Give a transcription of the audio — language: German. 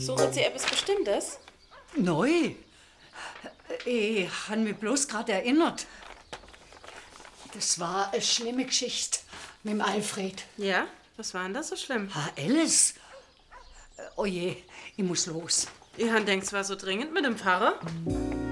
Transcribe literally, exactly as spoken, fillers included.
Suchen Sie etwas Bestimmtes? Neu. Ich habe mich bloß gerade erinnert. Das war eine schlimme Geschichte mit dem Alfred. Ja? Was war denn das so schlimm? Ah, Alice. Oh je, ich muss los. Ihr Hand denkt, es war so dringend mit dem Pfarrer?